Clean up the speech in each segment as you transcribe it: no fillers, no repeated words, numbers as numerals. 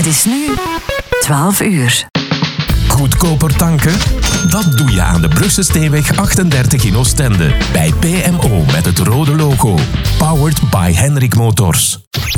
is nu 12 uur. Goedkoper tanken? Dat doe je aan de Brugse Steenweg 38 in Oostende. Bij PMO met het rode logo. Powered by Henrik Motors.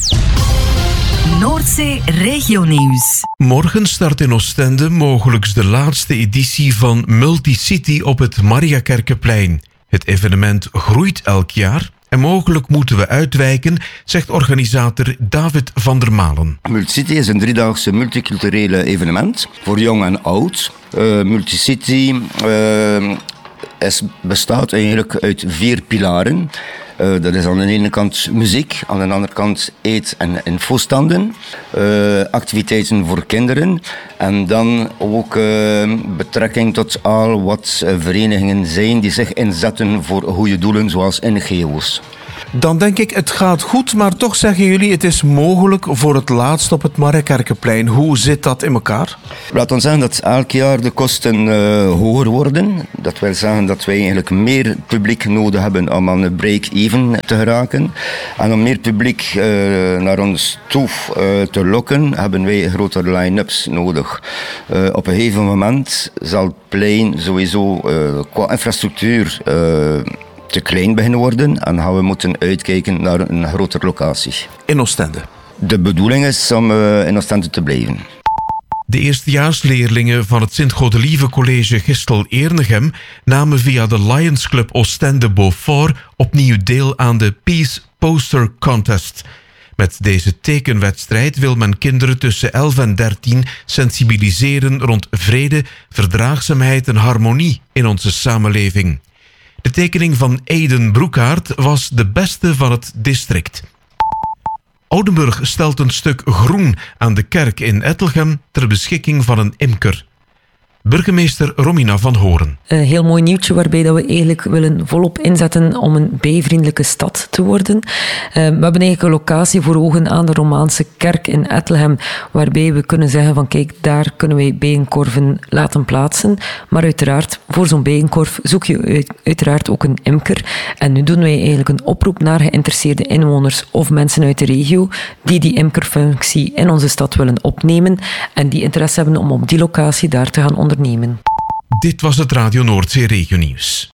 Noordzee Regionieuws. Morgen start in Oostende mogelijks de laatste editie van Multicity op het Mariakerkenplein. Het evenement groeit elk jaar en mogelijk moeten we uitwijken, zegt organisator David van der Malen. Multicity is een driedaagse multiculturele evenement voor jong en oud. Multicity bestaat eigenlijk uit 4 pilaren. Dat is aan de ene kant muziek, aan de andere kant eet- en infostanden, activiteiten voor kinderen en dan ook betrekking tot al wat verenigingen zijn die zich inzetten voor goede doelen zoals NGO's. Dan denk ik, het gaat goed, maar toch zeggen jullie het is mogelijk voor het laatst op het Mariakerkenplein. Hoe zit dat in elkaar? Laat ons zeggen dat elk jaar de kosten hoger worden. Dat wil zeggen dat wij eigenlijk meer publiek nodig hebben om aan de break-even te geraken. En om meer publiek naar ons toe te lokken, hebben wij grotere line-ups nodig. Op een gegeven moment zal het plein sowieso qua infrastructuur te klein beginnen worden en gaan we moeten uitkijken naar een grotere locatie. In Oostende. De bedoeling is om in Oostende te blijven. De eerstejaarsleerlingen van het Sint-Godelieve College Gistel-Ernegem namen via de Lions Club Oostende Beaufort opnieuw deel aan de Peace Poster Contest. Met deze tekenwedstrijd wil men kinderen tussen 11 en 13 sensibiliseren rond vrede, verdraagzaamheid en harmonie in onze samenleving. De tekening van Aiden Broekhaert was de beste van het district. Oudenburg stelt een stuk groen aan de kerk in Ettelgem ter beschikking van een imker. Burgemeester Romina van Horen. Een heel mooi nieuwtje waarbij dat we eigenlijk willen volop inzetten om een bijvriendelijke stad te worden. We hebben eigenlijk een locatie voor ogen aan de Romaanse kerk in Ettelgem, waarbij we kunnen zeggen van kijk, daar kunnen wij bijenkorven laten plaatsen. Maar uiteraard, voor zo'n bijenkorf zoek je uiteraard ook een imker. En nu doen wij eigenlijk een oproep naar geïnteresseerde inwoners of mensen uit de regio die imkerfunctie in onze stad willen opnemen en die interesse hebben om op die locatie daar te gaan ondernemen. Dit was het Radio Noordzee Regionieuws.